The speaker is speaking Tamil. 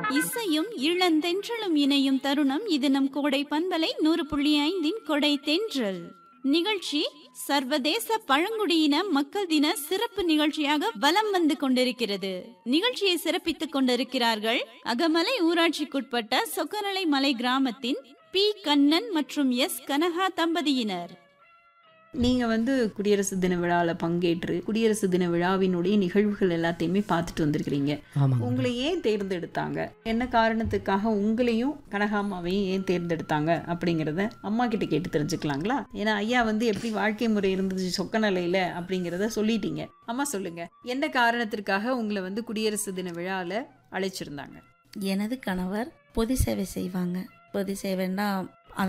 இசையும் இளந்தென்றலும் இணையும் தருணம் இது நம் கோடை பண்பலை 100.5 கொடை தென்றல் நிகழ்ச்சி. சர்வதேச பழங்குடியின மக்கள் தின சிறப்பு நிகழ்ச்சியாக வலம் வந்து கொண்டிருக்கிறது. நிகழ்ச்சியை சிறப்பித்துக் கொண்டிருக்கிறார்கள் அகமலை ஊராட்சிக்குட்பட்ட சொக்கநலை மலை கிராமத்தின் பி. கண்ணன் மற்றும் எஸ். கனகா தம்பதியினர். நீங்க குடியரசு தின விழாவில் பங்கேற்று குடியரசு தின விழாவினுடைய நிகழ்வுகள் எல்லாத்தையுமே பார்த்துட்டு வந்திருக்கிறீங்க. உங்களை ஏன் தேர்ந்தெடுத்தாங்க, என்ன காரணத்துக்காக உங்களையும் கனகாமாவையும் ஏன் தேர்ந்தெடுத்தாங்க அப்படிங்கிறத அம்மா கிட்ட கேட்டு தெரிஞ்சுக்கலாங்களா? ஏன்னா ஐயா எப்படி வாழ்க்கை முறை இருந்துச்சு சொக்கநிலையில அப்படிங்கிறத சொல்லிட்டீங்க. அம்மா சொல்லுங்க, என்ன காரணத்திற்காக உங்களை குடியரசு தின விழாவில் அழைச்சிருந்தாங்க? எனது கணவர் பொது சேவை செய்வாங்க. பொது சேவைன்னா